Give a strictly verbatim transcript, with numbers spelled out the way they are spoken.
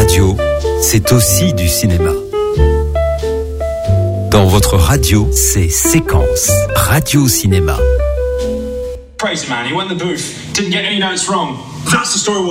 radio, c'est aussi du cinéma. Dans votre radio, c'est Séquence, radio-cinéma. Crazy man, he went in the booth, didn't get any notes wrong. That's the story we'll